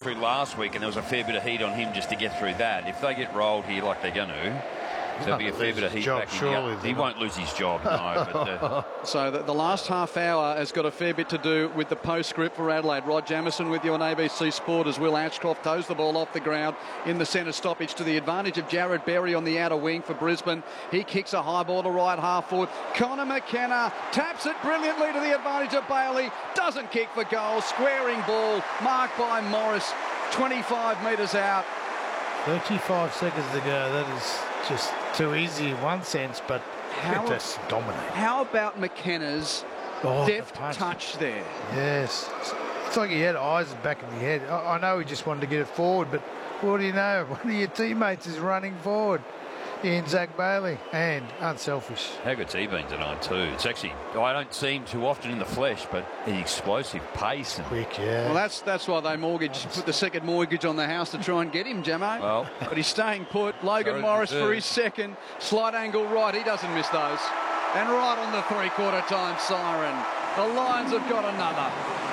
through last week, and there was a fair bit of heat on him just to get through that. If they get rolled here like they're going to, there'll be a fair bit of heat back in. He won't lose his job, no. But, so the last half hour has got a fair bit to do with the postscript for Adelaide. Rod Jamieson with you on ABC Sport as Will Ashcroft toes the ball off the ground in the centre stoppage to the advantage of Jared Berry on the outer wing for Brisbane. He kicks a high ball to right half forward. Connor McKenna taps it brilliantly to the advantage of Bailey. Doesn't kick for goal. Squaring ball marked by Morris. 25 metres out. 35 seconds to go. That is just too easy in one sense, but just dominate. How about McKenna's deft touch there? Yes. It's like he had eyes back in the head. I know he just wanted to get it forward, but what do you know? One of your teammates is running forward in Zach Bailey, and unselfish. How good's he been tonight too? It's actually, I don't see him too often in the flesh, but the explosive pace and quick, yeah. Well, that's why they put the second mortgage on the house to try and get him, Jamo. Well, but he's staying put. Logan Morris for his second. Slight angle right. He doesn't miss those. And right on the three-quarter time siren. The Lions have got another.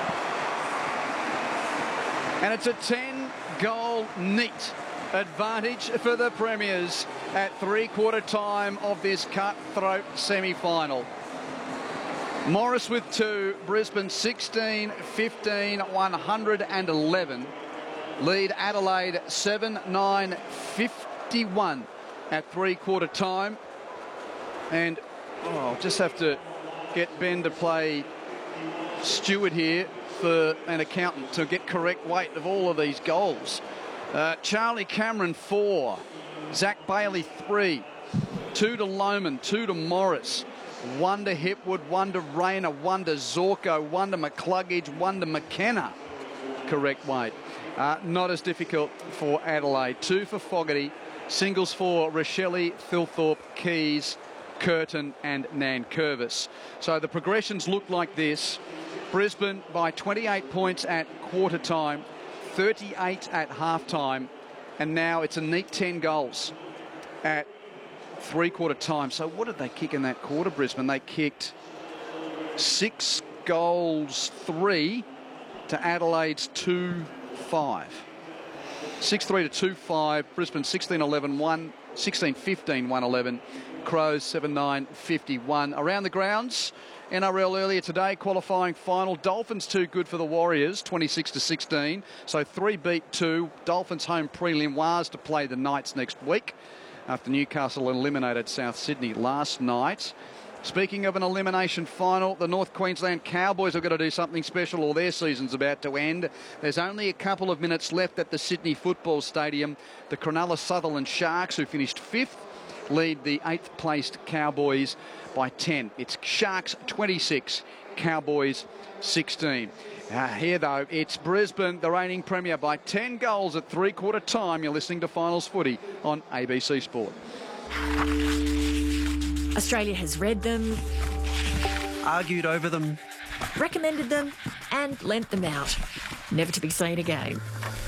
And it's a 10-goal neat advantage for the Premiers at three-quarter time of this cutthroat semi-final. Morris with 2, Brisbane 16, 15, 111. Lead Adelaide 7-9, 51 at three-quarter time. And I'll just have to get Ben to play steward here for an accountant to get correct weight of all of these goals. Charlie Cameron 4, Zach Bailey 3, 2 to Lohmann, 2 to Morris, 1 to Hipwood, 1 to Rayner, 1 to Zorko, 1 to McCluggage, 1 to McKenna. Correct weight. Not as difficult for Adelaide. 2 for Fogarty, singles for Rochelle, Thilthorpe, Keys, Curtin and Nankervis. So the progressions look like this. Brisbane by 28 points at quarter time, 38 at half-time, and now it's a neat 10 goals at three-quarter time. So what did they kick in that quarter, Brisbane? They kicked 6 goals, 3 to Adelaide's 2-5. 6-3 to 2-5. Brisbane 16-11, 1, 16-15, 1-11. Crows 7-9, 51. Around the grounds, NRL earlier today, qualifying final. Dolphins too good for the Warriors, 26-16. So 3 beat 2. Dolphins home prelim was to play the Knights next week after Newcastle eliminated South Sydney last night. Speaking of an elimination final, the North Queensland Cowboys have got to do something special or their season's about to end. There's only a couple of minutes left at the Sydney Football Stadium. The Cronulla Sutherland Sharks, who finished 5th, lead the 8th placed Cowboys by 10. It's Sharks 26, Cowboys 16. Here though, it's Brisbane, the reigning premier, by 10 goals at three-quarter time. You're listening to Finals Footy on ABC Sport. Australia has read them, argued over them, recommended them and lent them out, never to be seen again.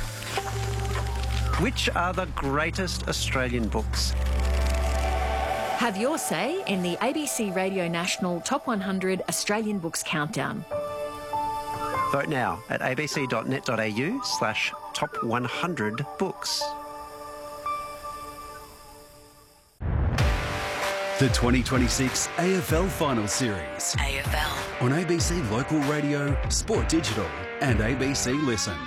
Which are the greatest Australian books? Have your say in the ABC Radio National Top 100 Australian Books Countdown. Vote now at abc.net.au/top100books. The 2026 AFL Finals Series. AFL. On ABC Local Radio, Sport Digital and ABC Listen.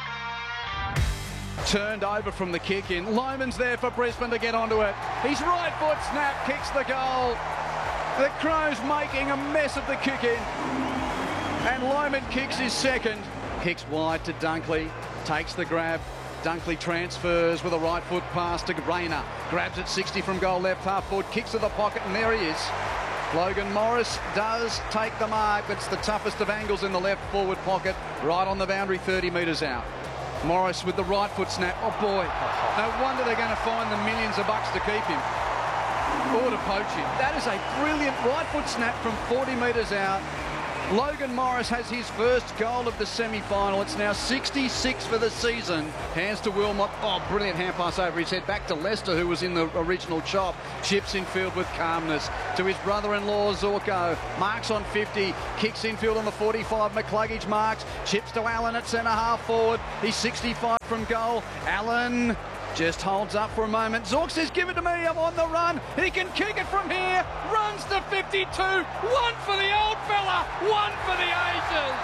Turned over from the kick in. Lohmann's there for Brisbane to get onto it. His right foot snap, kicks the goal. The Crows making a mess of the kick in. And Lohmann kicks his second. Kicks wide to Dunkley, takes the grab. Dunkley transfers with a right foot pass to Rayner. Grabs it 60 from goal left half forward, kicks to the pocket, and there he is. Logan Morris does take the mark, but it's the toughest of angles in the left forward pocket, right on the boundary, 30 metres out. Morris with the right foot snap. Oh boy, no wonder they're going to find the millions of bucks to keep him or to poach him. That is a brilliant right foot snap from 40 metres out. Logan Morris has his first goal of the semi-final. It's now 66 for the season. Hands to Wilmot. Oh, brilliant hand pass over his head. Back to Lester, who was in the original chop. Chips infield with calmness. To his brother-in-law, Zorko. Marks on 50. Kicks infield on the 45. McCluggage marks. Chips to Allen at centre-half forward. He's 65 from goal. Allen just holds up for a moment. Zork says, give it to me, I'm on the run. He can kick it from here. Runs to 52. One for the old fella. One for the ages.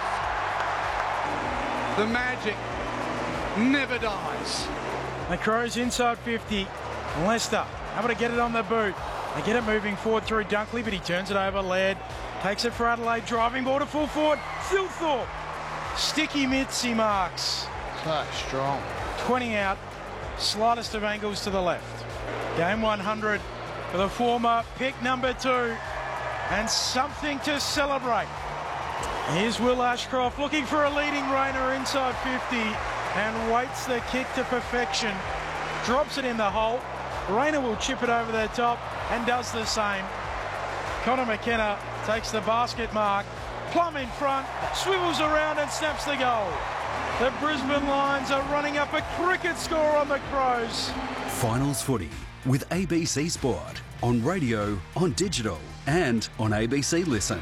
The magic never dies. The Crows inside 50. Lester able to get it on the boot. They get it moving forward through Dunkley, but he turns it over. Laird takes it for Adelaide. Driving ball to full forward. Thilthorpe. Sticky mitts, he marks. So strong. 20 out. Slightest of angles to the left. Game 100 for the former pick number 2, and something to celebrate. Here's Will Ashcroft looking for a leading Rayner inside 50 and waits the kick to perfection. Drops it in the hole. Rayner will chip it over the top and does the same. Connor McKenna takes the basket mark. Plum in front, swivels around and snaps the goal. The Brisbane Lions are running up a cricket score on the Crows. Finals footy with ABC Sport on radio, on digital and on ABC Listen.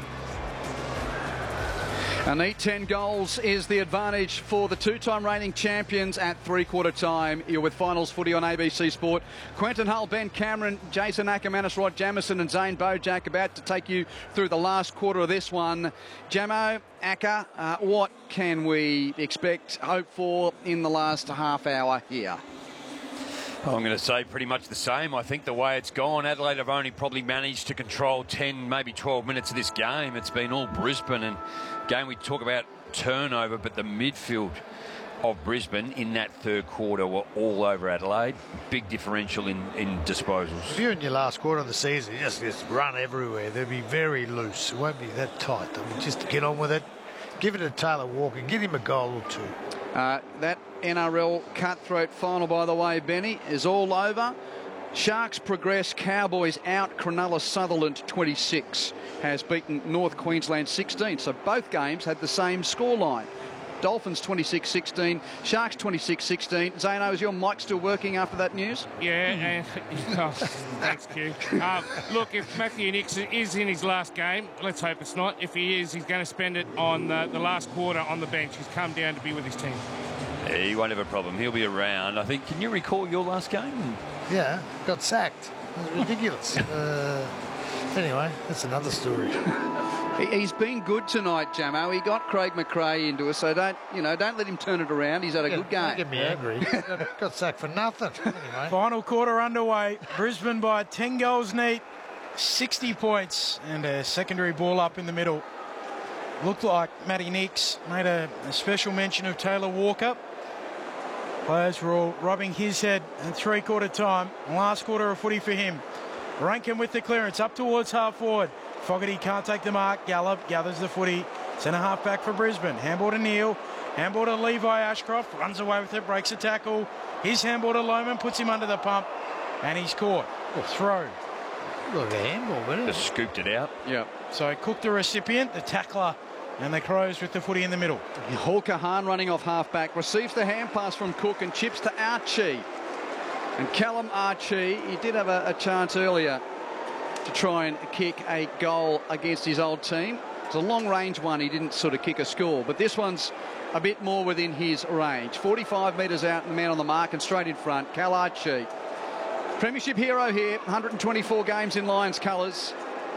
A neat 10 goals is the advantage for the two-time reigning champions at three-quarter time. You're with Finals footy on ABC Sport. Quentin Hull, Ben Cameron, Jason Ackermanis, Rod Jamieson and Zane Bojack about to take you through the last quarter of this one. Jamo, Acker, what can we expect, hope for in the last half hour here? I'm going to say pretty much the same. I think the way it's gone, Adelaide have only probably managed to control 10, maybe 12 minutes of this game. It's been all Brisbane, and again, we talk about turnover, but the midfield of Brisbane in that third quarter were all over Adelaide. Big differential in disposals. If you're in your last quarter of the season, just run everywhere. They'll be very loose. It won't be that tight. I mean, just get on with it. Give it to Taylor Walker. Give him a goal or two. That NRL cutthroat final, by the way, Benny, is all over. Sharks progress. Cowboys out. Cronulla Sutherland 26 has beaten North Queensland 16. So both games had the same scoreline. Dolphins 26-16, Sharks 26-16. Zano, is your mic still working after that news? Yeah, thanks, Q. Look, if Matthew Nicks is in his last game, let's hope it's not. If he is, he's going to spend it on the last quarter on the bench. He's come down to be with his team. Yeah, he won't have a problem. He'll be around. I think, can you recall your last game? Yeah, got sacked. It was ridiculous. Anyway, that's another story. He's been good tonight, Jamo. He got Craig McRae into us, so don't let him turn it around. He's had a good game. Don't get me angry. Got sacked for nothing. Anyway. Final quarter underway. Brisbane by 10 goals neat, 60 points, and a secondary ball up in the middle. Looked like Matty Nicks made a special mention of Taylor Walker. Players were all rubbing his head at three-quarter time. Last quarter of footy for him. Rankin with the clearance up towards half forward. Fogarty can't take the mark. Gallup gathers the footy. Centre half back for Brisbane. Handball to Neal. Handball to Levi Ashcroft. Runs away with it. Breaks a tackle. His handball to Lohman. Puts him under the pump. And he's caught. Throw. Look at the handball, wasn't it? Just scooped it out. Yeah. So Cook the recipient, the tackler, and the Crows with the footy in the middle. Hawker Hahn running off half-back. Receives the hand pass from Cook and chips to Archie. And Callum Archie, he did have a chance earlier to try and kick a goal against his old team. It's a long-range one. He didn't sort of kick a score, but this one's a bit more within his range. 45 metres out and the man on the mark and straight in front, Cal Archie. Premiership hero here, 124 games in Lions colours.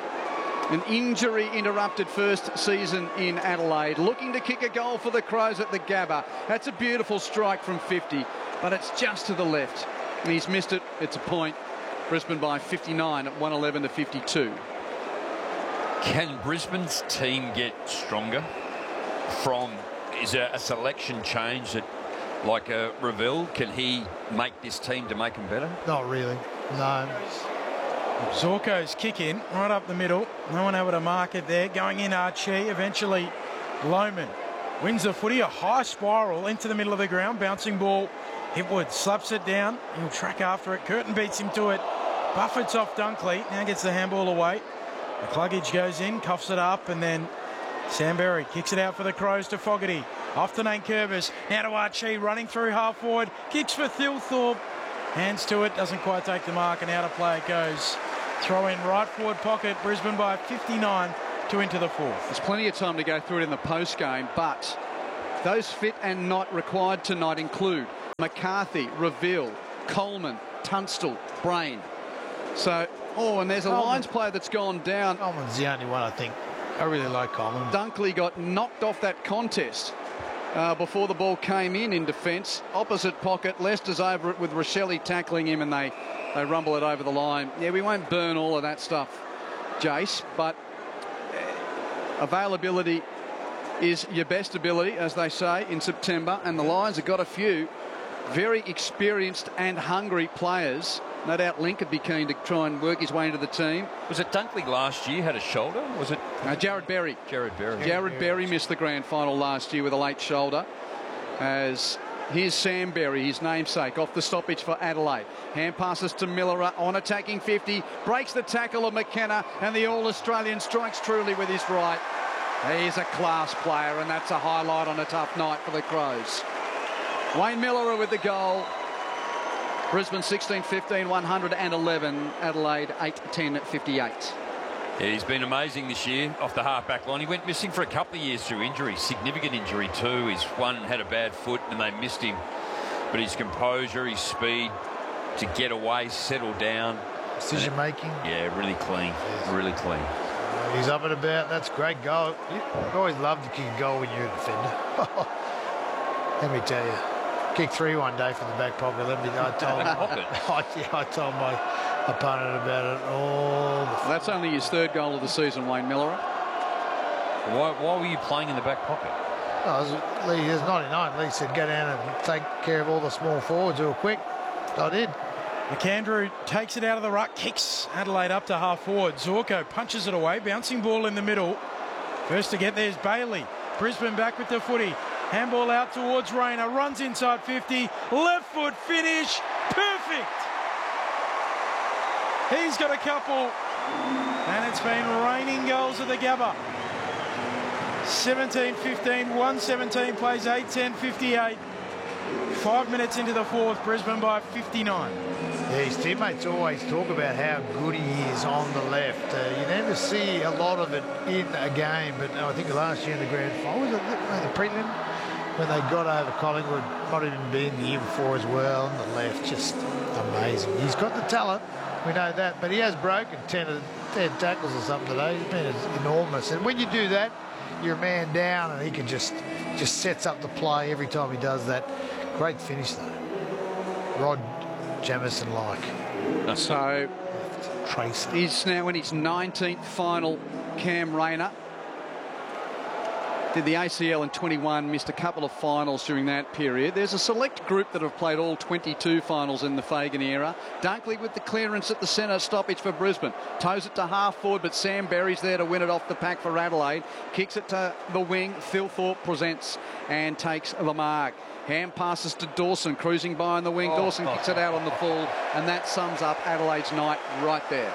An injury-interrupted first season in Adelaide. Looking to kick a goal for the Crows at the Gabba. That's a beautiful strike from 50, but it's just to the left. And he's missed it. It's a point. Brisbane by 59 at 111-52. Can Brisbane's team get stronger from, is there a selection change that, like Revell, can he make this team to make them better? Not really, no. Zorko's kick in, right up the middle. No one able to mark it there. Going in Archie, eventually Lohman wins the footy, a high spiral into the middle of the ground. Bouncing ball, Hipwood slaps it down. He'll track after it. Curtin beats him to it. Buffett's off Dunkley. Now gets the handball away. McCluggage goes in, cuffs it up, and then Sam Berry kicks it out for the Crows to Fogarty. Off to Nankervis. Now to Archie, running through half forward. Kicks for Thilthorpe. Hands to it, doesn't quite take the mark, and out of play it goes. Throw in right forward pocket. Brisbane by 59 to into the fourth. There's plenty of time to go through it in the post game, but those fit and not required tonight include McCarthy, Reveal, Coleman, Tunstall, Brain. So, and there's a Lions player that's gone down. Coleman's the only one, I think. I really like Coleman. Dunkley got knocked off that contest before the ball came in defence. Opposite pocket, Leicester's over it with Rochelle tackling him, and they rumble it over the line. Yeah, we won't burn all of that stuff, Jace, but availability is your best ability, as they say, in September, and the Lions have got a few very experienced and hungry players. No doubt Link would be keen to try and work his way into the team. Was it Dunkley last year had a shoulder? Was it Jared Berry? Jared Berry missed the grand final last year with a late shoulder. As here's Sam Berry, his namesake, off the stoppage for Adelaide. Hand passes to Miller on attacking 50, breaks the tackle of McKenna, and the All-Australian strikes truly with his right. He's a class player, and that's a highlight on a tough night for the Crows. Wayne Miller with the goal. Brisbane 16-15, 111. Adelaide 8-10, 58. Yeah, he's been amazing this year off the half-back line. He went missing for a couple of years through injury, significant injury too. His one had a bad foot and they missed him. But his composure, his speed to get away, settle down. Decision making. Yeah, really clean, really clean. He's up and about. That's a great goal. You always love to kick a goal when you're a defender. Let me tell you. Kicked 3 one day from the back pocket. I told my opponent about it all. That's only his 3rd goal of the season, Wayne Miller. Why were you playing in the back pocket? Lee, there's 99. Lee said go down and take care of all the small forwards who are quick. I did. McAndrew takes it out of the ruck, kicks Adelaide up to half forward. Zorko punches it away, bouncing ball in the middle. First to get there is Bailey. Brisbane back with the footy. Handball out towards Rayner, runs inside 50, left foot finish, perfect. He's got a couple, and it's been raining goals at the Gabba. 17-15, 117 plays 8-10-58. 5 minutes into the fourth, Brisbane by 59. Yeah, his teammates always talk about how good he is on the left. You never see a lot of it in a game, but I think last year in the grand final, was it the prelim, when they got over Collingwood, might even been the year before as well, on the left, just amazing. He's got the talent, we know that, but he has broken 10 tackles or something today. He's been enormous, and when you do that, you're a man down, and he can just sets up the play every time he does that. Great finish though. Rod Jamison-like. So Tracer. He's now in his 19th final, Cam Rayner. Did the ACL in 21, missed a couple of finals during that period. There's a select group that have played all 22 finals in the Fagan era. Dunkley with the clearance at the centre stoppage for Brisbane. Toes it to half forward, but Sam Berry's there to win it off the pack for Adelaide. Kicks it to the wing. Thilthorpe presents and takes the mark. Hand passes to Dawson, cruising by on the wing. Dawson kicks it out on the full, and that sums up Adelaide's night right there.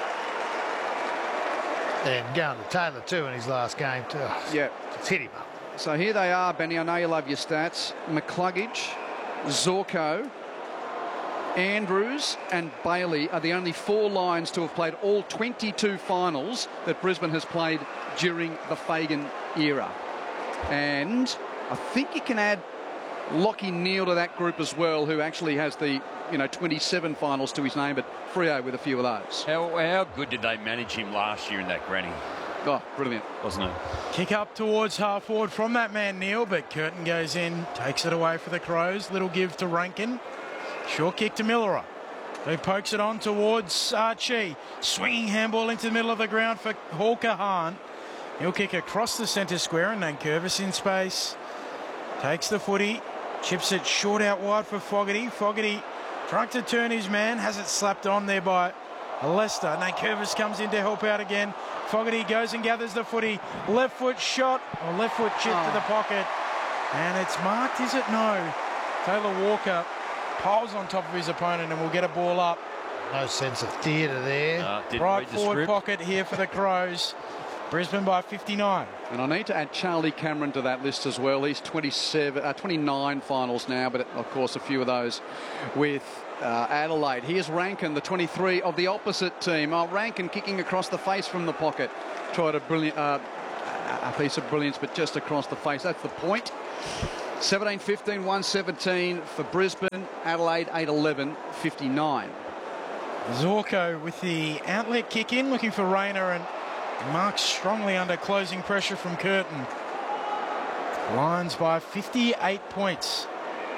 And going to Taylor too in his last game too. Yeah. It's hit him up. So here they are, Benny. I know you love your stats. McCluggage, Zorko, Andrews and Bailey are the only 4 Lions to have played all 22 finals that Brisbane has played during the Fagan era. And I think you can add Lockie Neal to that group as well, who actually has the 27 finals to his name, but Freo with a few of those. How good did they manage him last year in that granny? Oh, brilliant. Wasn't it? Kick up towards half forward from that man Neal, but Curtin goes in, takes it away for the Crows. Little give to Rankin. Short kick to Miller, who pokes it on towards Archie. Swinging handball into the middle of the ground for Hawker Hahn. He'll kick across the centre square, and Nankervis in space. Takes the footy. Chips it short out wide for Fogarty. Fogarty trying to turn his man. Has it slapped on there by Leicester. Nankervis comes in to help out again. Fogarty goes and gathers the footy. Left foot shot, or left foot chip to the pocket. And it's marked, is it? No. Taylor Walker piles on top of his opponent and will get a ball up. No sense of theatre there. Right forward pocket here for the Crows. Brisbane by 59. And I need to add Charlie Cameron to that list as well. He's 29 finals now, but of course a few of those with Adelaide. Here's Rankin, the 23 of the opposite team. Rankin kicking across the face from the pocket. Tried a piece of brilliance, but just across the face. That's the point. 17-15, 117 for Brisbane. Adelaide 8-11, 59. Zorko with the outlet kick in, looking for Rayner, and Mark strongly under closing pressure from Curtin. Lions by 58 points.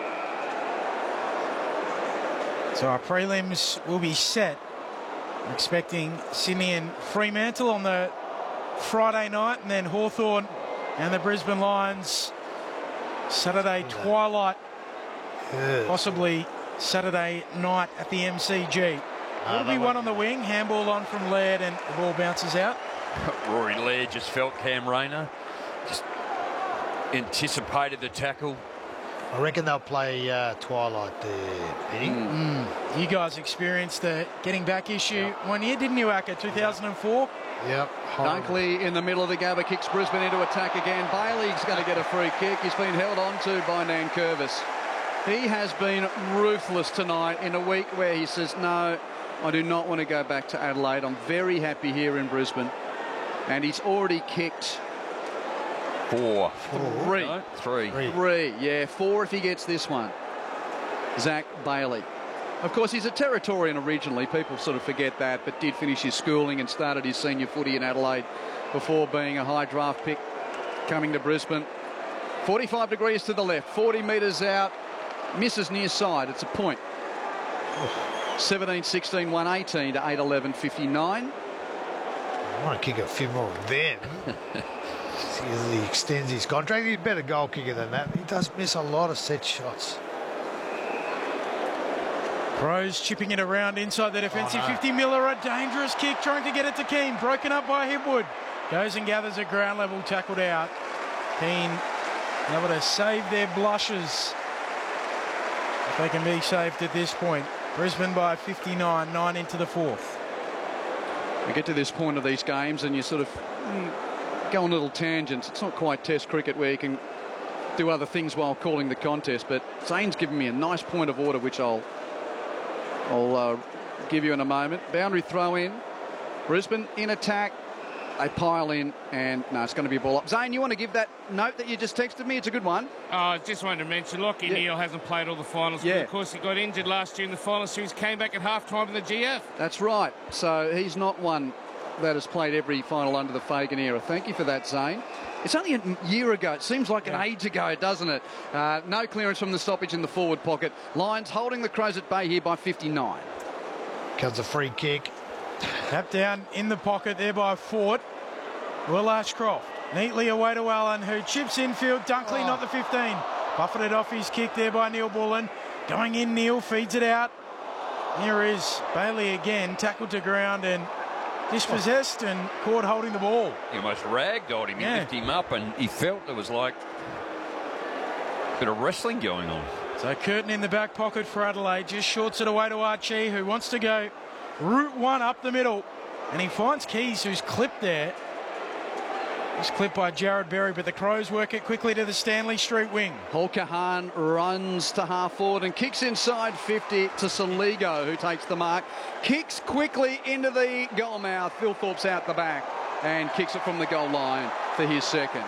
So our prelims will be set. I'm expecting Sydney and Fremantle on the Friday night, and then Hawthorn and the Brisbane Lions Saturday twilight, possibly Saturday night at the MCG. Will be one on the wing, handball on from Laird, and the ball bounces out. Rory Laird just felt Cam Rayner, just anticipated the tackle. I reckon they'll play twilight there, Penny. You guys experienced the getting back issue one year, didn't you, Acker? 2004? Yep. Dunkley in the middle of the Gabba kicks Brisbane into attack again. Bailey's going to get a free kick. He's been held on to by Nankervis. He has been ruthless tonight in a week where he says, no, I do not want to go back to Adelaide. I'm very happy here in Brisbane. And he's already kicked... Three. Yeah, 4 if he gets this one. Zach Bailey. Of course, he's a Territorian originally. People sort of forget that, but did finish his schooling and started his senior footy in Adelaide before being a high draft pick coming to Brisbane. 45 degrees to the left, 40 metres out, misses near side. It's a point. 17-16, 118 to 8-11, 59. I want to kick a few more of them. He extends his contract. He's a better goal kicker than that. He does miss a lot of set shots. Crows chipping it around inside the defensive 50. Miller, a dangerous kick, trying to get it to Keane. Broken up by Hipwood. Goes and gathers at ground level, tackled out. Keane able to save their blushes. If they can be saved at this point. Brisbane by 59, 9 into the fourth. We get to this point of these games and you sort of go on little tangents. It's not quite Test cricket where you can do other things while calling the contest, but Zane's given me a nice point of order, which I'll give you in a moment. Boundary throw in. Brisbane in attack. They pile in, and no, it's going to be a ball up. Zane, you want to give that note that you just texted me? It's a good one. I just wanted to mention Lockie Neal hasn't played all the finals. But of course, he got injured last year in the final series, came back at half-time in the GF. That's right. So he's not one that has played every final under the Fagan era. Thank you for that, Zane. It's only a year ago. It seems like an age ago, doesn't it? No clearance from the stoppage in the forward pocket. Lions holding the Crows at bay here by 59. Comes a free kick. Tap down in the pocket there by Ford. Will Ashcroft neatly away to Allen, who chips infield. Dunkley, not the 15. Buffeted off his kick there by Neil Bullen. Going in, Neil feeds it out. Here is Bailey again, tackled to ground and dispossessed and caught holding the ball. He almost ragdolled him. He lifted him up and he felt there was like a bit of wrestling going on. So Curtin in the back pocket for Adelaide, just shorts it away to Archie, who wants to go route one up the middle. And he finds Keys, who's clipped there. He's clipped by Jared Berry, but the Crows work it quickly to the Stanley Street wing. Paul Kahan runs to half forward and kicks inside 50 to Saligo, who takes the mark. Kicks quickly into the goal mouth. Phil Thorpe's out the back and kicks it from the goal line for his second.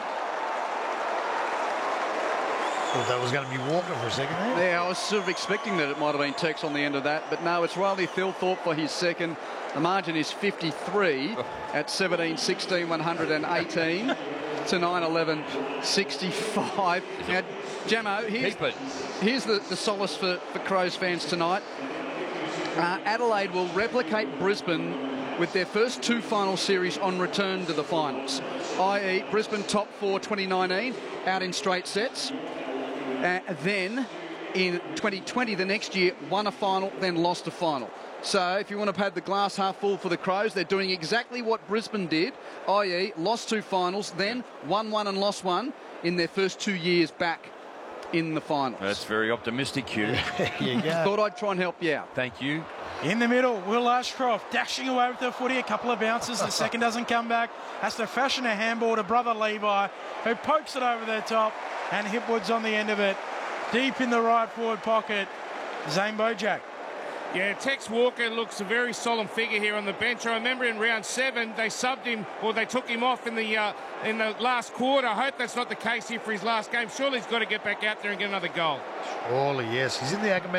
Thought that was going to be Walker for a second there. Yeah, I was sort of expecting that it might have been Tex on the end of that, but no, it's Riley Thilthorpe for his second. The margin is 53 at 17-16, 118 to 9-11, 65. Now, Jamo, here's the solace for Crows fans tonight. Adelaide will replicate Brisbane with their first 2 final series on return to the finals, i.e. Brisbane top 4 2019 out in straight sets. Then in 2020, the next year, won a final, then lost a final. So if you want to have the glass half full for the Crows, they're doing exactly what Brisbane did, i.e. lost 2 finals, then won 1 and lost 1 in their first 2 years back in the finals. That's very optimistic, Hugh. You go. Thought I'd try and help you out. Thank you. In the middle, Will Ashcroft dashing away with the footy. A couple of bounces. The second doesn't come back. Has to fashion a handball to brother Levi, who pokes it over the top, and Hipwood's on the end of it. Deep in the right forward pocket, Zane Bojack. Yeah, Tex Walker looks a very solemn figure here on the bench. I remember in round 7 they subbed him, or they took him off in the last quarter. I hope that's not the case here for his last game. Surely he's got to get back out there and get another goal. Surely, yes. He's in the Agamemnon